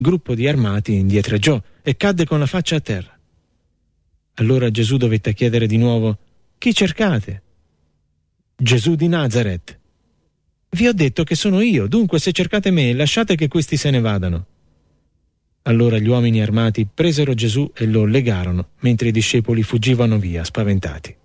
gruppo di armati indietreggiò e cadde con la faccia a terra. Allora Gesù dovette chiedere di nuovo: «Chi cercate?» «Gesù di Nazaret». «Vi ho detto che sono io, dunque se cercate me, lasciate che questi se ne vadano». Allora gli uomini armati presero Gesù e lo legarono, mentre i discepoli fuggivano via, spaventati.